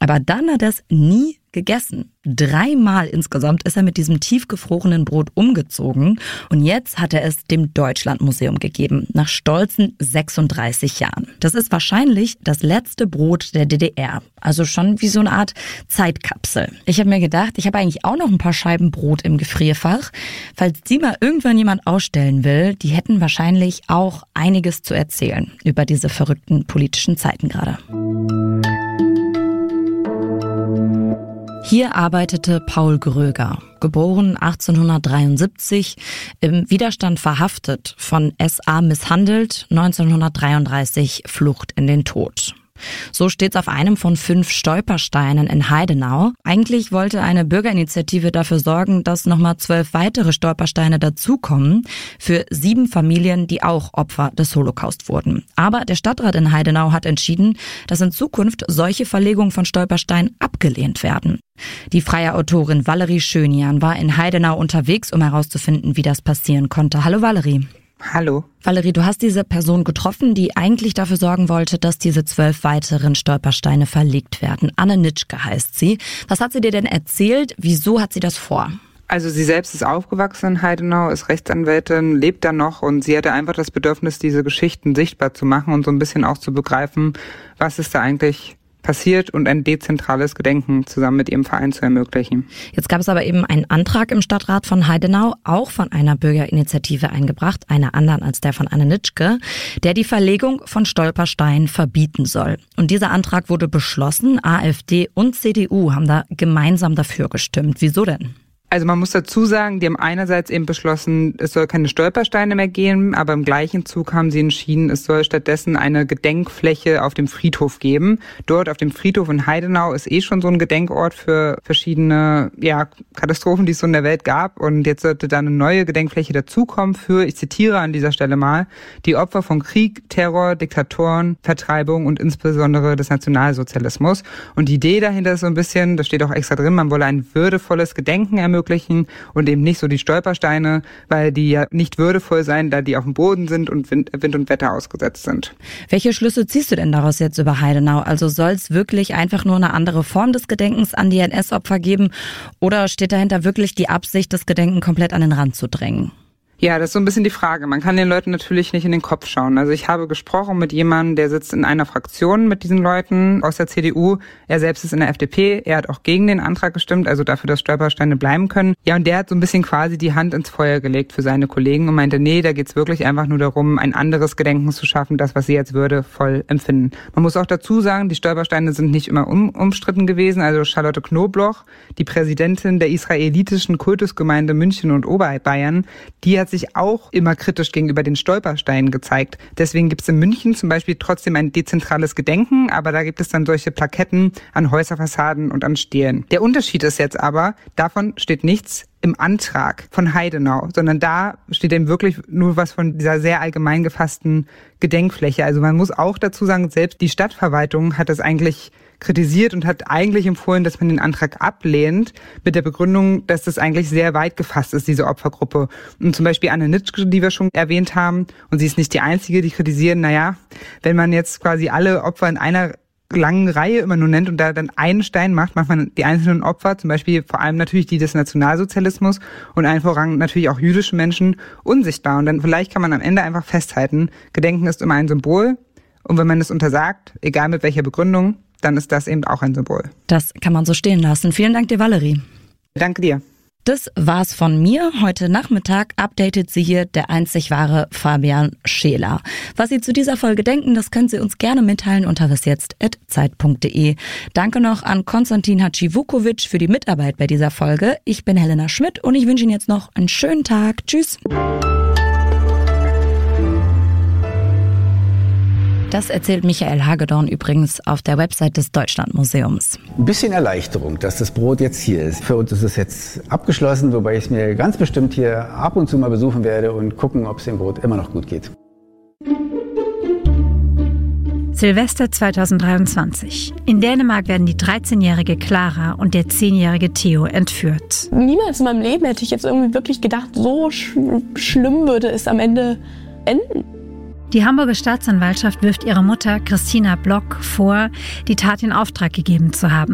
Aber dann hat er es nie gegessen. 3-mal insgesamt ist er mit diesem tiefgefrorenen Brot umgezogen und jetzt hat er es dem Deutschlandmuseum gegeben, nach stolzen 36 Jahren. Das ist wahrscheinlich das letzte Brot der DDR, also schon wie so eine Art Zeitkapsel. Ich habe mir gedacht, ich habe eigentlich auch noch ein paar Scheiben Brot im Gefrierfach. Falls die mal irgendwann jemand ausstellen will, die hätten wahrscheinlich auch einiges zu erzählen über diese verrückten politischen Zeiten gerade. Hier arbeitete Paul Gröger, geboren 1873, im Widerstand verhaftet, von SA misshandelt, 1933 Flucht in den Tod. So steht's auf einem von 5 Stolpersteinen in Heidenau. Eigentlich wollte eine Bürgerinitiative dafür sorgen, dass nochmal 12 weitere Stolpersteine dazukommen für 7 Familien, die auch Opfer des Holocaust wurden. Aber der Stadtrat in Heidenau hat entschieden, dass in Zukunft solche Verlegungen von Stolpersteinen abgelehnt werden. Die freie Autorin Valerie Schönian war in Heidenau unterwegs, um herauszufinden, wie das passieren konnte. Hallo Valerie. Hallo. Valerie, du hast diese Person getroffen, die eigentlich dafür sorgen wollte, dass diese 12 weiteren Stolpersteine verlegt werden. Anne Nitschke heißt sie. Was hat sie dir denn erzählt? Wieso hat sie das vor? Also sie selbst ist aufgewachsen in Heidenau, ist Rechtsanwältin, lebt da noch und sie hatte einfach das Bedürfnis, diese Geschichten sichtbar zu machen und so ein bisschen auch zu begreifen, was ist da eigentlich passiert und ein dezentrales Gedenken zusammen mit ihrem Verein zu ermöglichen. Jetzt gab es aber eben einen Antrag im Stadtrat von Heidenau, auch von einer Bürgerinitiative eingebracht, einer anderen als der von Anne Nitschke, der die Verlegung von Stolpersteinen verbieten soll. Und dieser Antrag wurde beschlossen. AfD und CDU haben da gemeinsam dafür gestimmt. Wieso denn? Also man muss dazu sagen, die haben einerseits eben beschlossen, es soll keine Stolpersteine mehr geben, aber im gleichen Zug haben sie entschieden, es soll stattdessen eine Gedenkfläche auf dem Friedhof geben. Dort auf dem Friedhof in Heidenau ist schon so ein Gedenkort für verschiedene Katastrophen, die es so in der Welt gab. Und jetzt sollte da eine neue Gedenkfläche dazukommen für, ich zitiere an dieser Stelle mal, die Opfer von Krieg, Terror, Diktatoren, Vertreibung und insbesondere des Nationalsozialismus. Und die Idee dahinter ist so ein bisschen, das steht auch extra drin, man wolle ein würdevolles Gedenken ermöglichen und eben nicht so die Stolpersteine, weil die ja nicht würdevoll sein, da die auf dem Boden sind und Wind und Wetter ausgesetzt sind. Welche Schlüsse ziehst du denn daraus jetzt über Heidenau? Also soll es wirklich einfach nur eine andere Form des Gedenkens an die NS-Opfer geben oder steht dahinter wirklich die Absicht, das Gedenken komplett an den Rand zu drängen? Ja, das ist so ein bisschen die Frage. Man kann den Leuten natürlich nicht in den Kopf schauen. Also ich habe gesprochen mit jemandem, der sitzt in einer Fraktion mit diesen Leuten aus der CDU. Er selbst ist in der FDP. Er hat auch gegen den Antrag gestimmt, also dafür, dass Stolpersteine bleiben können. Ja, und der hat so ein bisschen quasi die Hand ins Feuer gelegt für seine Kollegen und meinte, nee, da geht's wirklich einfach nur darum, ein anderes Gedenken zu schaffen, das, was sie als würdevoll empfinden. Man muss auch dazu sagen, die Stolpersteine sind nicht immer umstritten gewesen. Also Charlotte Knobloch, die Präsidentin der israelitischen Kultusgemeinde München und Oberbayern, die hat sich auch immer kritisch gegenüber den Stolpersteinen gezeigt. Deswegen gibt es in München zum Beispiel trotzdem ein dezentrales Gedenken, aber da gibt es dann solche Plaketten an Häuserfassaden und an Stelen. Der Unterschied ist jetzt aber, davon steht nichts im Antrag von Heidenau, sondern da steht eben wirklich nur was von dieser sehr allgemein gefassten Gedenkfläche. Also man muss auch dazu sagen, selbst die Stadtverwaltung hat das eigentlich kritisiert und hat eigentlich empfohlen, dass man den Antrag ablehnt, mit der Begründung, dass das eigentlich sehr weit gefasst ist, diese Opfergruppe. Und zum Beispiel Anne Nitschke, die wir schon erwähnt haben, und sie ist nicht die Einzige, die kritisieren, wenn man jetzt quasi alle Opfer in einer langen Reihe immer nur nennt und da dann einen Stein macht man die einzelnen Opfer, zum Beispiel vor allem natürlich die des Nationalsozialismus und allen voran natürlich auch jüdische Menschen, unsichtbar. Und dann vielleicht kann man am Ende einfach festhalten, Gedenken ist immer ein Symbol und wenn man es untersagt, egal mit welcher Begründung, dann ist das eben auch ein Symbol. Das kann man so stehen lassen. Vielen Dank dir, Valerie. Danke dir. Das war's von mir. Heute Nachmittag updatet sie hier der einzig wahre Fabian Scheler. Was Sie zu dieser Folge denken, das können Sie uns gerne mitteilen unter wasjetzt@zeit.de. Danke noch an Konstantin Hacivukovic für die Mitarbeit bei dieser Folge. Ich bin Helena Schmidt und ich wünsche Ihnen jetzt noch einen schönen Tag. Tschüss. Das erzählt Michael Hagedorn übrigens auf der Website des Deutschlandmuseums. Ein bisschen Erleichterung, dass das Brot jetzt hier ist. Für uns ist es jetzt abgeschlossen, wobei ich es mir ganz bestimmt hier ab und zu mal besuchen werde und gucken, ob es dem Brot immer noch gut geht. Silvester 2023. In Dänemark werden die 13-jährige Clara und der 10-jährige Theo entführt. Niemals in meinem Leben hätte ich jetzt irgendwie wirklich gedacht, so schlimm würde es am Ende enden. Die Hamburger Staatsanwaltschaft wirft ihrer Mutter Christina Block vor, die Tat in Auftrag gegeben zu haben.